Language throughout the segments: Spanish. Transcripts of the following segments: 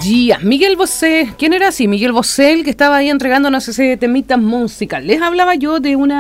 Yeah, Miguel Bosé, ¿quién era así? Miguel Bosé, el que estaba ahí entregándonos ese temita musical. Les hablaba yo de un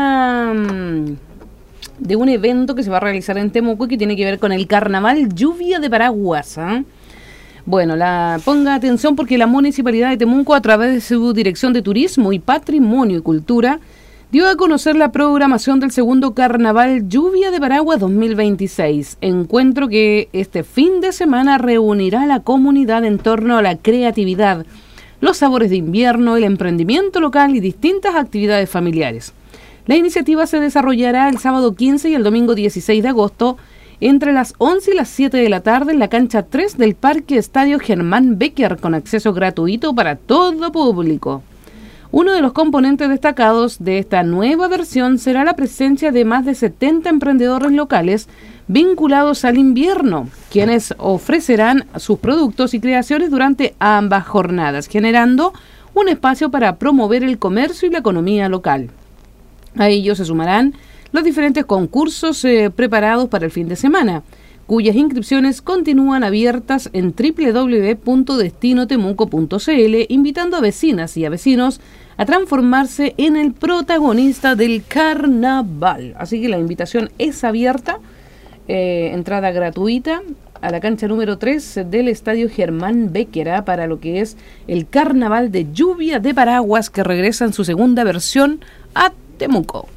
evento que se va a realizar en Temuco y que tiene que ver con el carnaval Lluvia de Paraguas, ¿eh? Bueno, ponga atención porque la Municipalidad de Temuco, a través de su Dirección de Turismo y Patrimonio y Cultura, dio a conocer la programación del segundo Carnaval Lluvia de Paraguas 2026, encuentro que este fin de semana reunirá a la comunidad en torno a la creatividad, los sabores de invierno, el emprendimiento local y distintas actividades familiares. La iniciativa se desarrollará el sábado 15 y el domingo 16 de agosto entre las 11 y las 7 de la tarde en la cancha 3 del Parque Estadio Germán Becker, con acceso gratuito para todo público. Uno de los componentes destacados de esta nueva versión será la presencia de más de 70 emprendedores locales vinculados al invierno, quienes ofrecerán sus productos y creaciones durante ambas jornadas, generando un espacio para promover el comercio y la economía local. A ello se sumarán los diferentes concursos preparados para el fin de semana, cuyas inscripciones continúan abiertas en www.destinotemuco.cl, invitando a vecinas y a vecinos a transformarse en el protagonista del carnaval. Así que la invitación es abierta, entrada gratuita a la cancha número 3 del Estadio Germán Becker para lo que es el carnaval de Lluvia de Paraguas, que regresa en su segunda versión a Temuco.